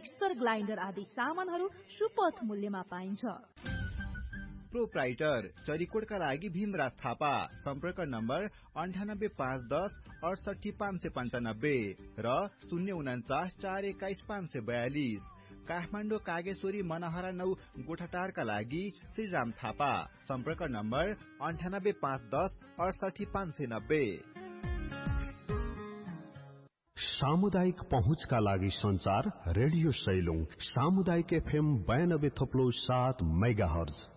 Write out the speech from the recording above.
Mixture grinder आदि सामानहरू सुपथ मूल्यमा पाइन्छ। प्रोप्राइटर चरिकोटका लागि भीमराज थापा। सम्पर्क नम्बर 9851 68595 र 049 421 542। काठमाडौँ कागेश्वरी मनहरा 9 गोठाटारका लागि श्रीराम थापा। सम्पर्क नम्बर 9851 68590। सामुदायिक पहुँचका लागि संचार रेडियो सैलुङ सामुदायिक FM 92.7 मेगाहर्ज